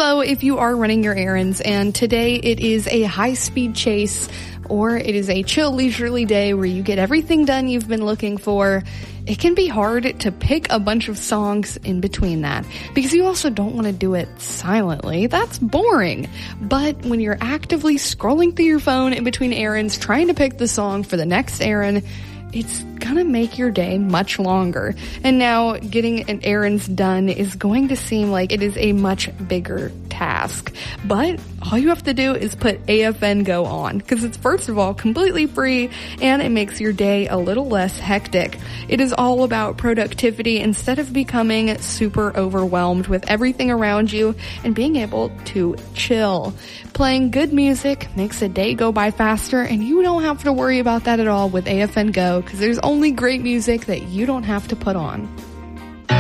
Hello, if you are running your errands and today it is a high-speed chase or it is a chill, leisurely day where you get everything done you've been looking for, it can be hard to pick a bunch of songs in between that because you also don't want to do it silently. That's boring. But when you're actively scrolling through your phone in between errands trying to pick the song for the next errand, it's gonna make your day much longer. And now getting an errands done is going to seem like it is a much bigger task. But all you have to do is put AFN Go on because it's first of all completely free and it makes your day a little less hectic. It is all about productivity instead of becoming super overwhelmed with everything around you and being able to chill. Playing good music makes a day go by faster and you don't have to worry about that at all with AFN Go because there's only great music that you don't have to put on.